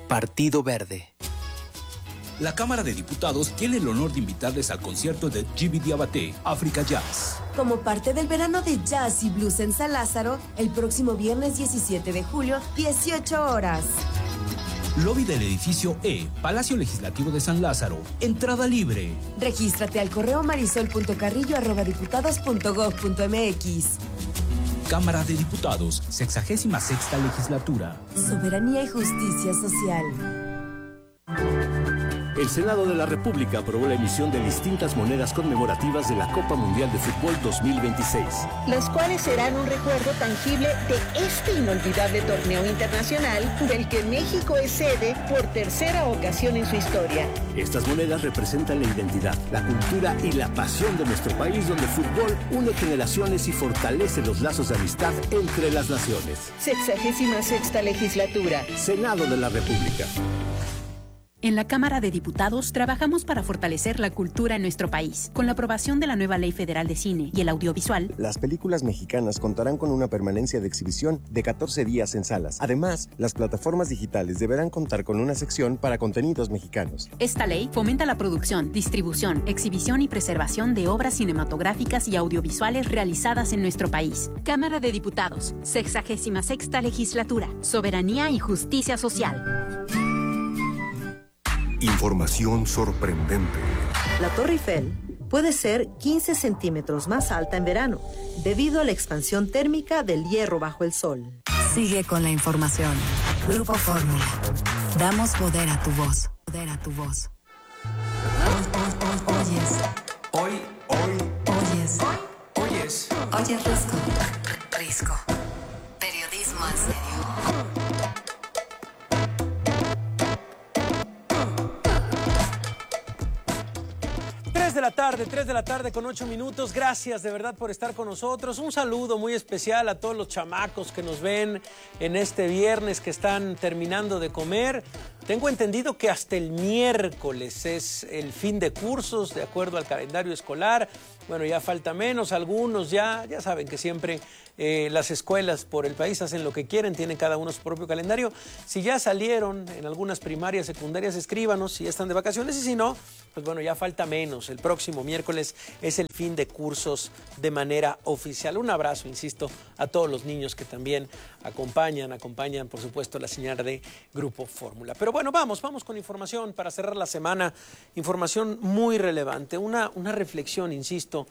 Partido Verde. La Cámara de Diputados tiene el honor de invitarles al concierto de Djiby Diabaté, África Jazz. Como parte del verano de jazz y blues en San Lázaro, el próximo viernes 17 de julio, 18 horas. Lobby del edificio E, Palacio Legislativo de San Lázaro. Entrada libre. Regístrate al correo marisol.carrillo@diputados.gov.mx. Cámara de Diputados, 66ª Legislatura. Soberanía y justicia social. El Senado de la República aprobó la emisión de distintas monedas conmemorativas de la Copa Mundial de Fútbol 2026. Las cuales serán un recuerdo tangible de este inolvidable torneo internacional del que México es sede por tercera ocasión en su historia. Estas monedas representan la identidad, la cultura y la pasión de nuestro país, donde el fútbol une generaciones y fortalece los lazos de amistad entre las naciones. 66ª Legislatura. Senado de la República. En la Cámara de Diputados trabajamos para fortalecer la cultura en nuestro país. Con la aprobación de la nueva Ley Federal de Cine y el Audiovisual, las películas mexicanas contarán con una permanencia de exhibición de 14 días en salas. Además, las plataformas digitales deberán contar con una sección para contenidos mexicanos. Esta ley fomenta la producción, distribución, exhibición y preservación de obras cinematográficas y audiovisuales realizadas en nuestro país. Cámara de Diputados, 66ª Legislatura, Soberanía y Justicia Social. Información sorprendente. La Torre Eiffel puede ser 15 centímetros más alta en verano, debido a la expansión térmica del hierro bajo el sol. Sigue con la información. Grupo Fórmula. Damos poder a tu voz. Poder a tu voz. Oyes. Hoy. Oyes. Oyes. Oyes Risco. Risco. Periodismo en serio. 3 de la tarde con 8 minutos. Gracias de verdad por estar con nosotros. Un saludo muy especial a todos los chamacos que nos ven en este viernes, que están terminando de comer. Tengo entendido que hasta el miércoles es el fin de cursos, de acuerdo al calendario escolar. Bueno, ya falta menos, algunos ya saben que siempre las escuelas por el país hacen lo que quieren, tienen cada uno su propio calendario. Si ya salieron en algunas primarias, secundarias, escríbanos si ya están de vacaciones, y si no, pues bueno, ya falta menos. El próximo miércoles es el fin de cursos de manera oficial. Un abrazo, insisto, a todos los niños que también acompañan, por supuesto, la señal de Grupo Fórmula. Pero bueno, vamos con información para cerrar la semana. Información muy relevante, una reflexión, insisto,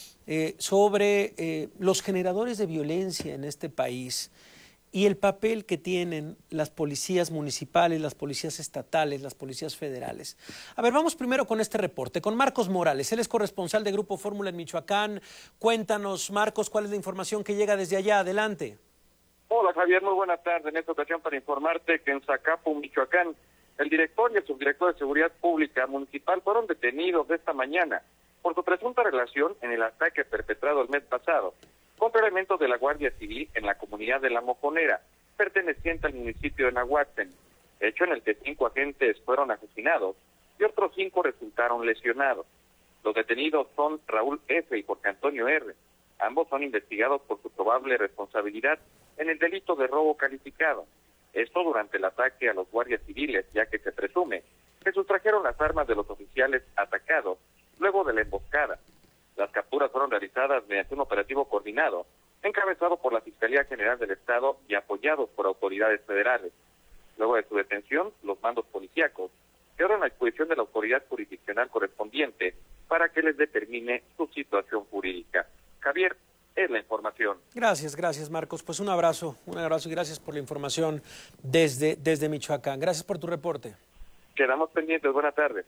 sobre los generadores de violencia en este país y el papel que tienen las policías municipales, las policías estatales, las policías federales. A ver, vamos primero con este reporte, con Marcos Morales. Él es corresponsal de Grupo Fórmula en Michoacán. Cuéntanos, Marcos, ¿cuál es la información que llega desde allá? Adelante. Hola, Javier, muy buena tarde. En esta ocasión para informarte que en Zacapu, Michoacán, el director y el subdirector de Seguridad Pública Municipal fueron detenidos esta mañana por su presunta relación en el ataque perpetrado el mes pasado contra elementos de la Guardia Civil en la comunidad de La Mojonera, perteneciente al municipio de Nahuatl, hecho en el que 5 agentes fueron asesinados y otros 5 resultaron lesionados. Los detenidos son Raúl F. y Jorge Antonio R. Ambos son investigados por su probable responsabilidad en el delito de robo calificado. Esto durante el ataque a los guardias civiles, ya que se presume que sustrajeron las armas de los oficiales atacados luego de la emboscada. Las capturas fueron realizadas mediante un operativo coordinado, encabezado por la Fiscalía General del Estado y apoyados por autoridades federales. Luego de su detención, los mandos policíacos quedaron a disposición de la autoridad jurisdiccional correspondiente para que les determine su situación jurídica. Javier, es la información. Gracias, Marcos. Pues un abrazo y gracias por la información desde Michoacán. Gracias por tu reporte. Quedamos pendientes. Buenas tardes.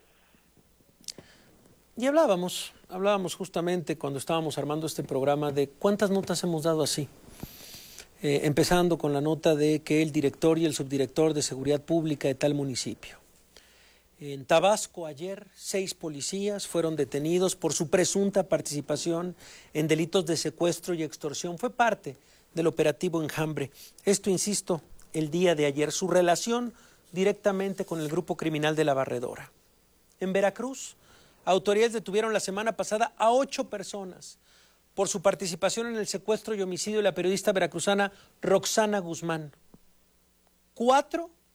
Y hablábamos justamente cuando estábamos armando este programa de cuántas notas hemos dado así. Empezando con la nota de que el director y el subdirector de Seguridad Pública de tal municipio. En Tabasco ayer 6 policías fueron detenidos por su presunta participación en delitos de secuestro y extorsión. Fue parte del operativo Enjambre. Esto, insisto, el día de ayer. Su relación directamente con el grupo criminal de La Barredora. En Veracruz, autoridades detuvieron la semana pasada a 8 personas por su participación en el secuestro y homicidio de la periodista veracruzana Roxana Guzmán. 4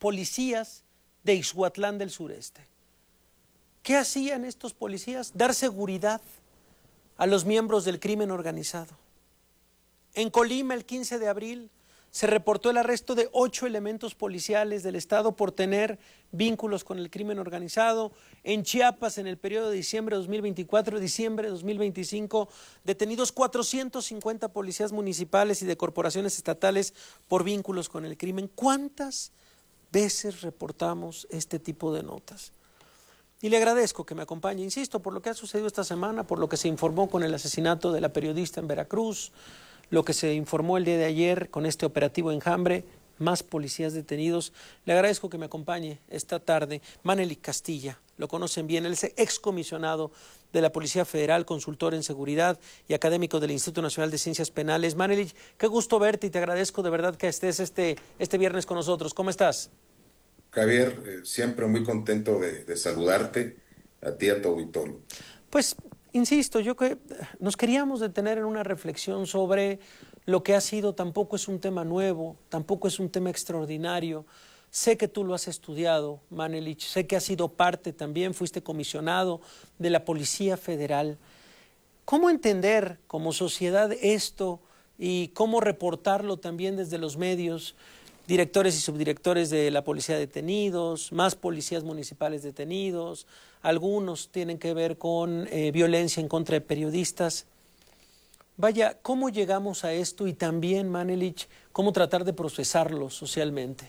policías de Ixhuatlán del Sureste. ¿Qué hacían estos policías? Dar seguridad a los miembros del crimen organizado. En Colima, el 15 de abril, se reportó el arresto de 8 elementos policiales del Estado por tener vínculos con el crimen organizado. En Chiapas, en el periodo de diciembre de 2024 diciembre de 2025, detenidos 450 policías municipales y de corporaciones estatales por vínculos con el crimen. ¿Cuántas veces reportamos este tipo de notas? Y le agradezco que me acompañe, insisto, por lo que ha sucedido esta semana, por lo que se informó con el asesinato de la periodista en Veracruz, lo que se informó el día de ayer con este operativo Enjambre, más policías detenidos. Le agradezco que me acompañe esta tarde Manelik Castilla, lo conocen bien, él es excomisionado de la Policía Federal, consultor en seguridad y académico del Instituto Nacional de Ciencias Penales. Manelik, qué gusto verte y te agradezco de verdad que estés este viernes con nosotros. ¿Cómo estás? Javier, siempre muy contento de saludarte, a ti y a tu auditorio. Pues, insisto, yo que nos queríamos detener en una reflexión sobre lo que ha sido, tampoco es un tema nuevo, tampoco es un tema extraordinario. Sé que tú lo has estudiado, Manelik, sé que has sido parte también, fuiste comisionado de la Policía Federal. ¿Cómo entender como sociedad esto y cómo reportarlo también desde los medios? Directores y subdirectores de la policía detenidos, más policías municipales detenidos, algunos tienen que ver con violencia en contra de periodistas. Vaya, ¿cómo llegamos a esto? Y también, Manelik, ¿cómo tratar de procesarlo socialmente?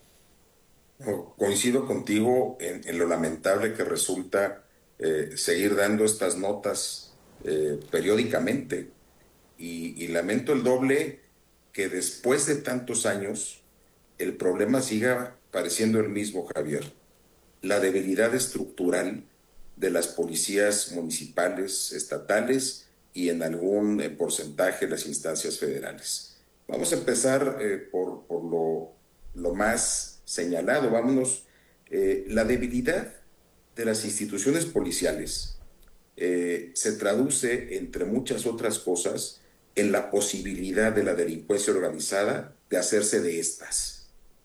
Coincido contigo en lo lamentable que resulta seguir dando estas notas periódicamente. Y lamento el doble que después de tantos años el problema siga pareciendo el mismo, Javier. La debilidad estructural de las policías municipales, estatales y en algún porcentaje las instancias federales. Vamos a empezar por lo más señalado. Vámonos. La debilidad de las instituciones policiales se traduce, entre muchas otras cosas, en la posibilidad de la delincuencia organizada de hacerse de estas.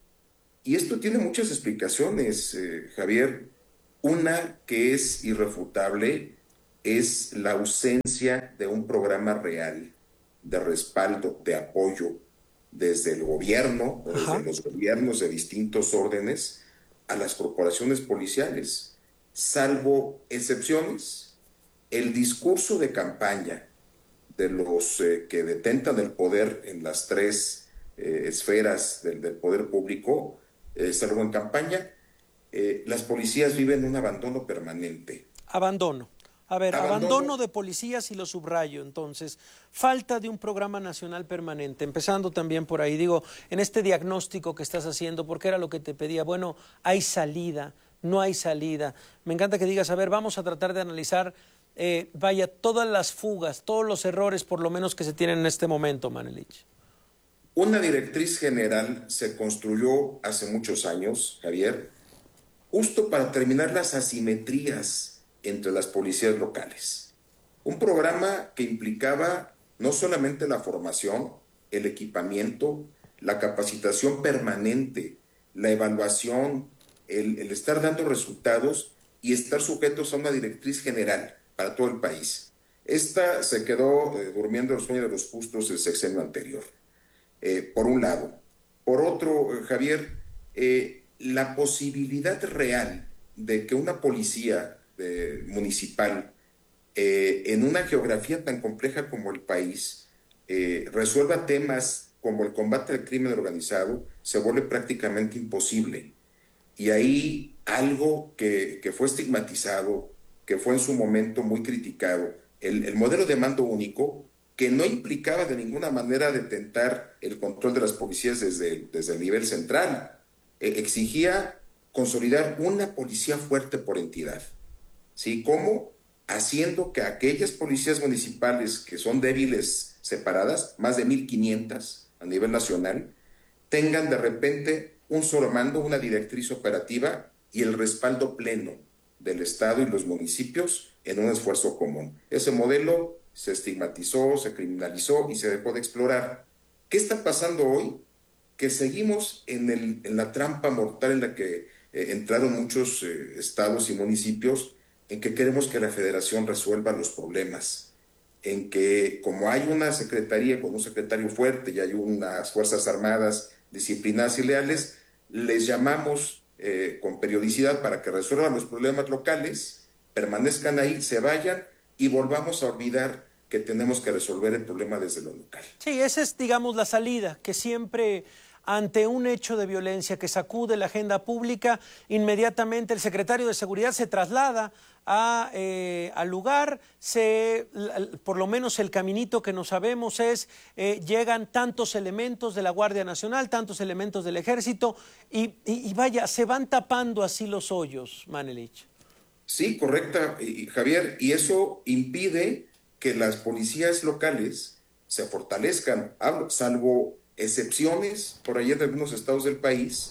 Y esto tiene muchas explicaciones, Javier. Una que es irrefutable es la ausencia de un programa real de respaldo, de apoyo desde el gobierno o desde los gobiernos de distintos órdenes a las corporaciones policiales. Salvo excepciones, el discurso de campaña de los que detentan el poder en las tres esferas del poder público, salvo en campaña, las policías viven un abandono permanente. Abandono. A ver, abandono de policías y lo subrayo, entonces, falta de un programa nacional permanente, empezando también por ahí, digo, en este diagnóstico que estás haciendo, porque era lo que te pedía, bueno, hay salida, no hay salida. Me encanta que digas, a ver, vamos a tratar de analizar, todas las fugas, todos los errores, por lo menos que se tienen en este momento, Manelik. Una directriz general se construyó hace muchos años, Javier, justo para terminar las asimetrías entre las policías locales. Un programa que implicaba no solamente la formación, el equipamiento, la capacitación permanente, la evaluación, el estar dando resultados y estar sujetos a una directriz general para todo el país. Esta se quedó durmiendo el sueño de los justos del sexenio anterior. Por un lado. Por otro, Javier, la posibilidad real de que una policía municipal en una geografía tan compleja como el país resuelva temas como el combate al crimen organizado se vuelve prácticamente imposible. Y ahí algo que fue estigmatizado, que fue en su momento muy criticado, el modelo de mando único, que no implicaba de ninguna manera detentar el control de las policías desde el nivel central. Exigía consolidar una policía fuerte por entidad. ¿Sí? ¿Cómo? Haciendo que aquellas policías municipales que son débiles separadas, más de 1,500 a nivel nacional, tengan de repente un solo mando, una directriz operativa y el respaldo pleno del Estado y los municipios en un esfuerzo común. Ese modelo se estigmatizó, se criminalizó y se dejó de explorar. ¿Qué está pasando hoy? que seguimos en la trampa mortal en la que entraron muchos estados y municipios, en que queremos que la federación resuelva los problemas, en que como hay una secretaría con un secretario fuerte y hay unas fuerzas armadas disciplinadas y leales, les llamamos con periodicidad para que resuelvan los problemas locales, permanezcan ahí, se vayan y volvamos a olvidar que tenemos que resolver el problema desde lo local. Sí, esa es, digamos, la salida, que siempre ante un hecho de violencia que sacude la agenda pública, inmediatamente el secretario de Seguridad se traslada al lugar, por lo menos el caminito que no sabemos es, llegan tantos elementos de la Guardia Nacional, tantos elementos del Ejército, y vaya, se van tapando así los hoyos, Manelich. Sí, correcta, Javier, y eso impide que las policías locales se fortalezcan, salvo excepciones por ahí en algunos estados del país.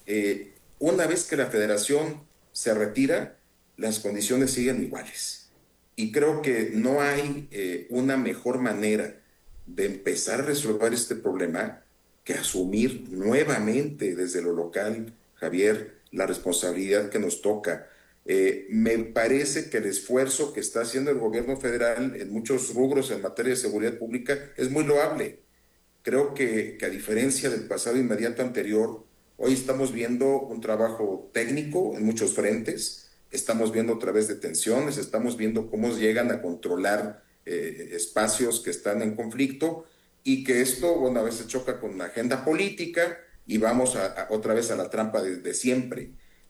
Una vez que la federación se retira, las condiciones siguen iguales. Y creo que no hay una mejor manera de empezar a resolver este problema que asumir nuevamente desde lo local, Javier, la responsabilidad que nos toca. Me parece que el esfuerzo que está haciendo el gobierno federal en muchos rubros en materia de seguridad pública es muy loable. Creo que a diferencia del pasado inmediato anterior, hoy estamos viendo un trabajo técnico en muchos frentes, estamos viendo a través de tensiones, estamos viendo cómo llegan a controlar espacios que están en conflicto y que esto, bueno, a veces choca con la agenda política y vamos otra vez a la trampa de siempre.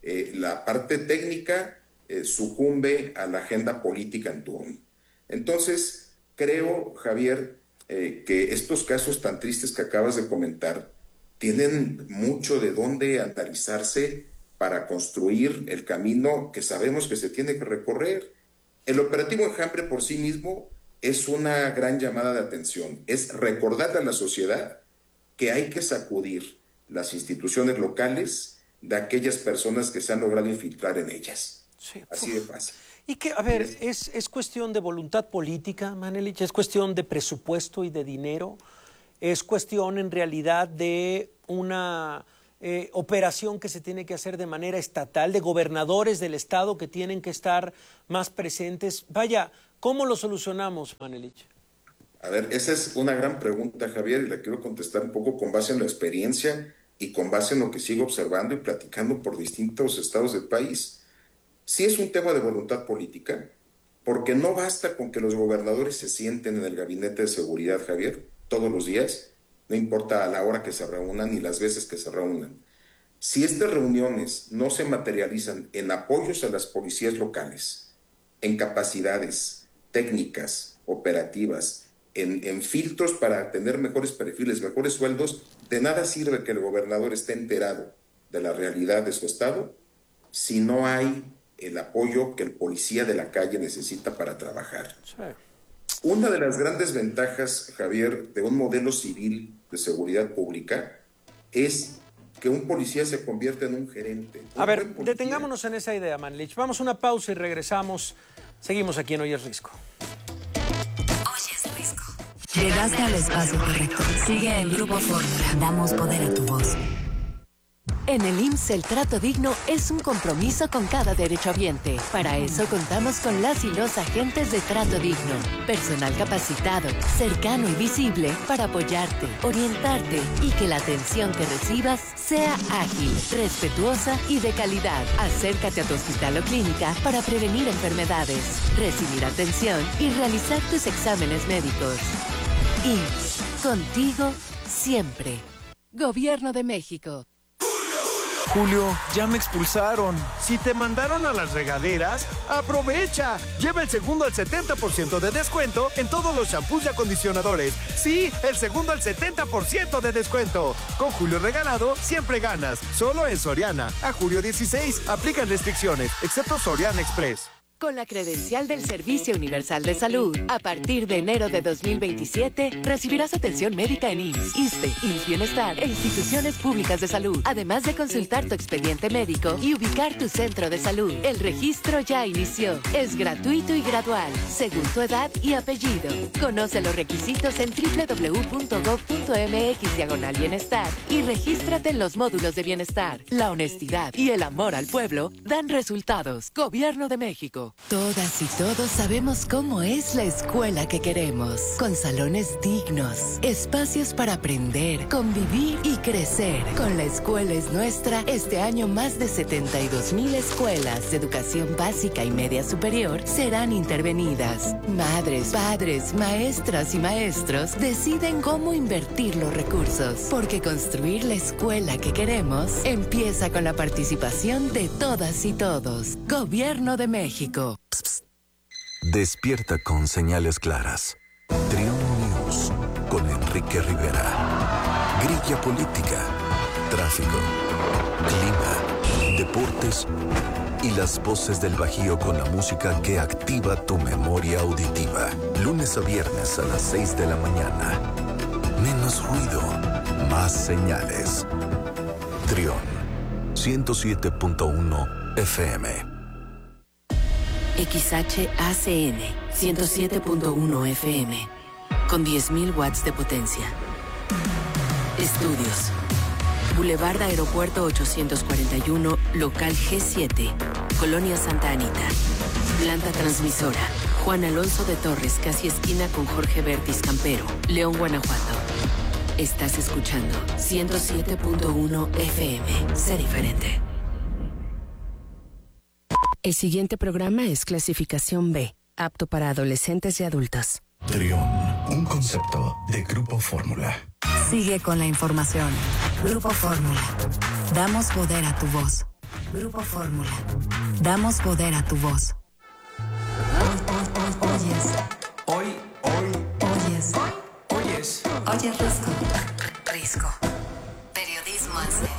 La parte técnica sucumbe a la agenda política en turno. Entonces, creo, Javier, que estos casos tan tristes que acabas de comentar tienen mucho de dónde analizarse para construir el camino que sabemos que se tiene que recorrer. El operativo Enjambre por sí mismo es una gran llamada de atención, es recordarle a la sociedad que hay que sacudir las instituciones locales de aquellas personas que se han logrado infiltrar en ellas. Sí. Así de fácil. Y que, a ver, es cuestión de voluntad política, Manelich, es cuestión de presupuesto y de dinero, es cuestión en realidad de una operación que se tiene que hacer de manera estatal, de gobernadores del estado que tienen que estar más presentes. Vaya, ¿cómo lo solucionamos, Manelich? A ver, esa es una gran pregunta, Javier, y la quiero contestar un poco con base en la experiencia y con base en lo que sigo observando y platicando por distintos estados del país. Sí es un tema de voluntad política, porque no basta con que los gobernadores se sienten en el gabinete de seguridad, Javier, todos los días, no importa a la hora que se reúnan ni las veces que se reúnan. Si estas reuniones no se materializan en apoyos a las policías locales, en capacidades técnicas, operativas, en filtros para tener mejores perfiles, mejores sueldos, de nada sirve que el gobernador esté enterado de la realidad de su estado si no hay el apoyo que el policía de la calle necesita para trabajar. Sí. Una de las grandes ventajas, Javier, de un modelo civil de seguridad pública es que un policía se convierte en un gerente. A ver, detengámonos en esa idea, Manelich. Vamos a una pausa y regresamos. Seguimos aquí en Hoy es Risco. Hoy es Risco. Llegaste al espacio correcto. Sigue el Grupo Fórmula. Damos poder a tu voz. En el IMSS el trato digno es un compromiso con cada derechohabiente. Para eso contamos con las y los agentes de trato digno. Personal capacitado, cercano y visible para apoyarte, orientarte y que la atención que recibas sea ágil, respetuosa y de calidad. Acércate a tu hospital o clínica para prevenir enfermedades, recibir atención y realizar tus exámenes médicos. IMSS, contigo siempre. Gobierno de México. Julio, ya me expulsaron. Si te mandaron a las regaderas, aprovecha. Lleva el segundo al 70% de descuento en todos los shampoos y acondicionadores. Sí, el segundo al 70% de descuento. Con Julio regalado, siempre ganas. Solo en Soriana. A julio 16, aplican restricciones, excepto Soriana Express. Con la credencial del Servicio Universal de Salud, a partir de enero de 2027, recibirás atención médica en IMSS, ISSSTE, IMSS Bienestar e instituciones públicas de salud, además de consultar tu expediente médico y ubicar tu centro de salud. El registro ya inició. Es gratuito y gradual, según tu edad y apellido. Conoce los requisitos en www.gov.mx/bienestar y regístrate en los módulos de bienestar. La honestidad y el amor al pueblo dan resultados. Gobierno de México. Todas y todos sabemos cómo es la escuela que queremos, con salones dignos, espacios para aprender, convivir y crecer. Con La Escuela es Nuestra, este año más de 72,000 escuelas de educación básica y media superior serán intervenidas. Madres, padres, maestras y maestros deciden cómo invertir los recursos, porque construir la escuela que queremos empieza con la participación de todas y todos. Gobierno de México. Despierta con señales claras. Trión News con Enrique Rivera. Grilla política, tráfico, clima, deportes y las voces del Bajío con la música que activa tu memoria auditiva. Lunes a viernes a las 6 de la mañana. Menos ruido, más señales. Trión 107.1 FM. XHACN 107.1 FM con 10.000 watts de potencia. Estudios. Boulevard Aeropuerto 841, local G7, Colonia Santa Anita. Planta transmisora. Juan Alonso de Torres, casi esquina con Jorge Bertis Campero, León, Guanajuato. Estás escuchando 107.1 FM. Sé diferente. El siguiente programa es clasificación B, apto para adolescentes y adultos. Trión, un concepto de Grupo Fórmula. Sigue con la información. Grupo Fórmula. Damos poder a tu voz. Grupo Fórmula. Damos poder a tu voz. Hoy. Oyes Risco. Periodismo en serio.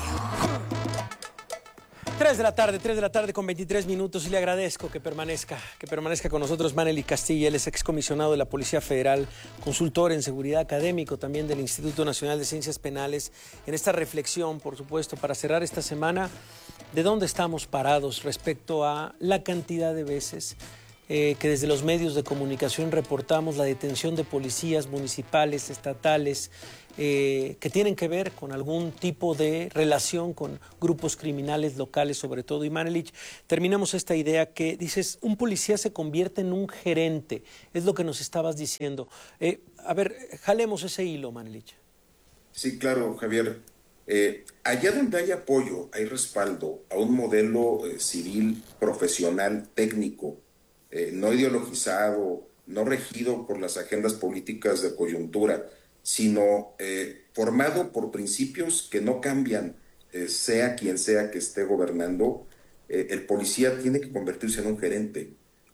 3 de la tarde con 23 minutos y le agradezco que permanezca con nosotros Manely Castilla. Él es excomisionado de la Policía Federal, consultor en seguridad académico también del Instituto Nacional de Ciencias Penales, en esta reflexión, por supuesto, para cerrar esta semana, de dónde estamos parados respecto a la cantidad de veces que desde los medios de comunicación reportamos la detención de policías municipales, estatales, que tienen que ver con algún tipo de relación con grupos criminales locales sobre todo. Y Manelich, terminamos esta idea que dices, un policía se convierte en un gerente, es lo que nos estabas diciendo. A ver, jalemos ese hilo, Manelich. Sí, claro, Javier. Allá donde hay apoyo, hay respaldo a un modelo civil, profesional, técnico, no ideologizado, no regido por las agendas políticas de coyuntura, sino formado por principios que no cambian, sea quien sea que esté gobernando. El policía tiene que convertirse en un gerente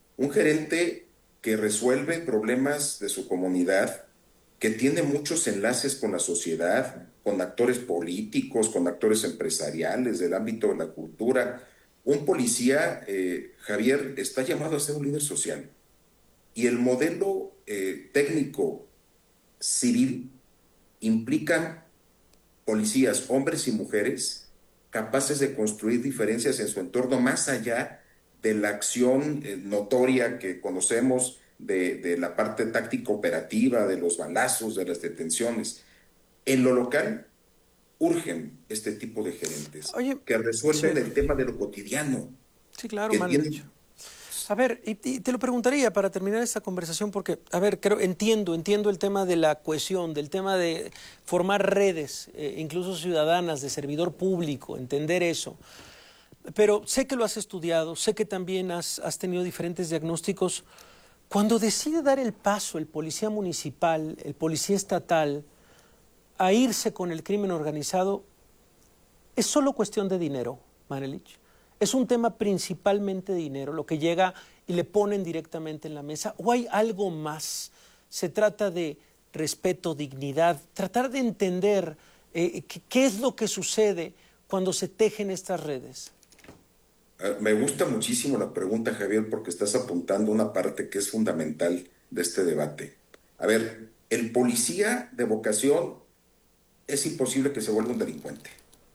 que resuelve problemas de su comunidad, que tiene muchos enlaces con la sociedad, con actores políticos, con actores empresariales del ámbito de la cultura. Un policía, Javier, está llamado a ser un líder social. Y el modelo técnico civil implican policías, hombres y mujeres, capaces de construir diferencias en su entorno más allá de la acción notoria que conocemos de la parte táctica operativa, de los balazos, de las detenciones. En lo local urgen este tipo de gerentes. Oye, que resuelven el tema de lo cotidiano. Sí, claro, Manelich. A ver, y te lo preguntaría para terminar esta conversación, porque, a ver, entiendo el tema de la cohesión, del tema de formar redes, incluso ciudadanas, de servidor público, entender eso. Pero sé que lo has estudiado, sé que también has tenido diferentes diagnósticos. Cuando decide dar el paso el policía municipal, el policía estatal, a irse con el crimen organizado, ¿es solo cuestión de dinero, Manelich? ¿Es un tema principalmente de dinero, lo que llega y le ponen directamente en la mesa? ¿O hay algo más? Se trata de respeto, dignidad, tratar de entender qué es lo que sucede cuando se tejen estas redes. Me gusta muchísimo la pregunta, Javier, porque estás apuntando una parte que es fundamental de este debate. A ver, el policía de vocación es imposible que se vuelva un delincuente.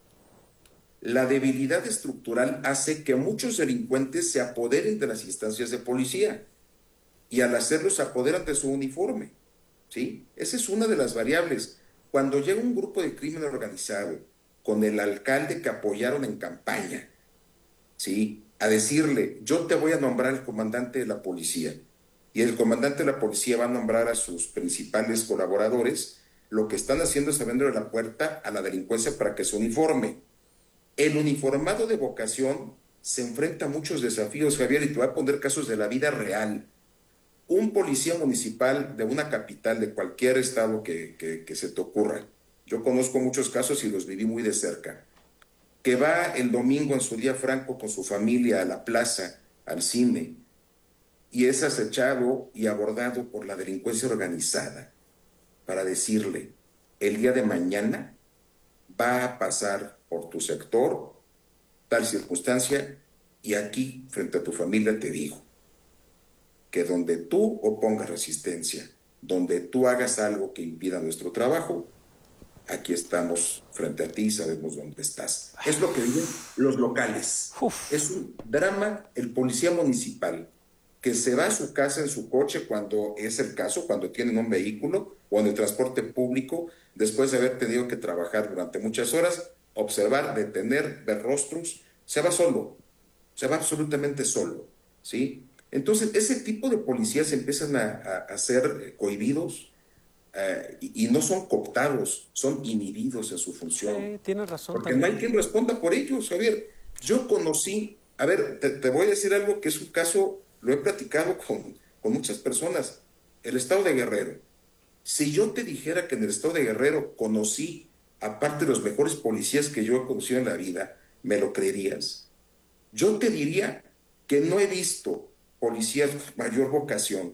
La debilidad estructural hace que muchos delincuentes se apoderen de las instancias de policía y al hacerlo se apoderan de su uniforme, ¿sí? Esa es una de las variables. Cuando llega un grupo de crimen organizado con el alcalde que apoyaron en campaña, ¿sí?, a decirle, yo te voy a nombrar el comandante de la policía, y el comandante de la policía va a nombrar a sus principales colaboradores, lo que están haciendo es abriendo la puerta a la delincuencia para que se uniforme. El uniformado de vocación se enfrenta a muchos desafíos, Javier, y te voy a poner casos de la vida real. Un policía municipal de una capital, de cualquier estado que se te ocurra, yo conozco muchos casos y los viví muy de cerca, que va el domingo en su día franco con su familia a la plaza, al cine, y es acechado y abordado por la delincuencia organizada para decirle, el día de mañana va a pasar por tu sector tal circunstancia y aquí, frente a tu familia, te digo que donde tú opongas resistencia, donde tú hagas algo que impida nuestro trabajo, aquí estamos frente a ti y sabemos dónde estás. Es lo que viven los locales. Es un drama el policía municipal que se va a su casa en su coche cuando es el caso, cuando tienen un vehículo o en el transporte público, después de haber tenido que trabajar durante muchas horas, observar, detener, ver rostros, se va solo, se va absolutamente solo, ¿sí? Entonces, ese tipo de policías empiezan a ser cohibidos, y no son cooptados, son inhibidos en su función. Sí, tienes razón. Porque también. no hay quien responda por ellos, Javier. Yo conocí, a ver, te voy a decir algo que es un caso, lo he platicado con muchas personas, el estado de Guerrero. Si yo te dijera que en el estado de Guerrero conocí, aparte de los mejores policías que yo he conocido en la vida, ¿me lo creerías? Yo te diría que no he visto policías de mayor vocación,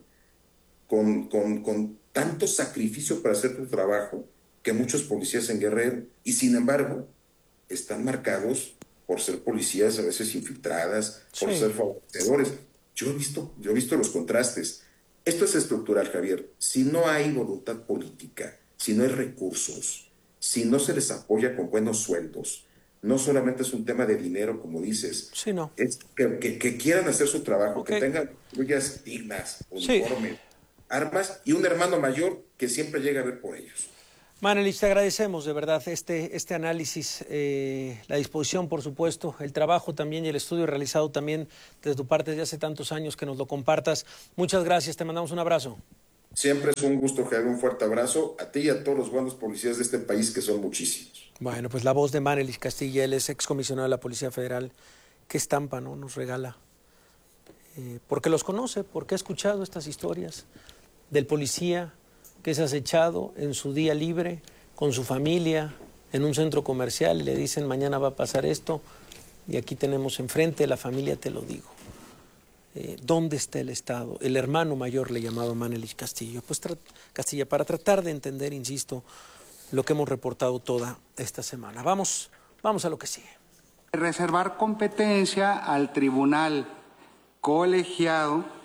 con tanto sacrificio para hacer tu trabajo, que muchos policías en Guerrero, y sin embargo, están marcados por ser policías a veces infiltradas, por ser favorecedores. Yo he visto los contrastes. Esto es estructural, Javier. Si no hay voluntad política, si no hay recursos, si no se les apoya con buenos sueldos, no solamente es un tema de dinero, como dices, es que quieran hacer su trabajo, que tengan patrullas dignas, uniformes, armas y un hermano mayor que siempre llega a ver por ellos. Manelich, te agradecemos de verdad este análisis, la disposición, por supuesto, el trabajo también y el estudio realizado también desde tu parte desde hace tantos años, que nos lo compartas. Muchas gracias, te mandamos un abrazo. Siempre es un gusto, Javier, un fuerte abrazo a ti y a todos los buenos policías de este país, que son muchísimos. Bueno, pues la voz de Manelich Castilla, él es excomisionado de la Policía Federal. Qué estampa, ¿no?, nos regala. Porque los conoce, porque ha escuchado estas historias del policía que es acechado en su día libre, con su familia, en un centro comercial, y le dicen, mañana va a pasar esto, y aquí tenemos enfrente, la familia te lo digo. ¿Dónde está el Estado? El hermano mayor le llamaba Manelich Castilla. Pues Castilla, para tratar de entender, insisto, lo que hemos reportado toda esta semana. Vamos a lo que sigue. Reservar competencia al tribunal colegiado